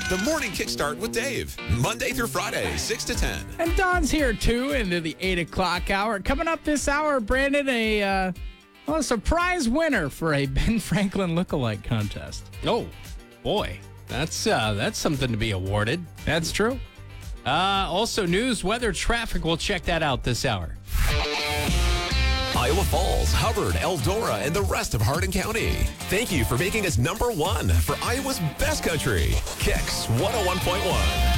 The Morning Kickstart with Dave. Monday through Friday, 6 to 10. And Don's here, too, into the 8 o'clock hour. Coming up this hour, Brandon, a surprise winner for a Ben Franklin lookalike contest. Oh, boy. That's something to be awarded. That's true. Also, news, weather, traffic. We'll check that out this hour. Iowa Falls, Hubbard, Eldora, and the rest of Hardin County. Thank you for making us #1 for Iowa's best country. Kicks 101.1.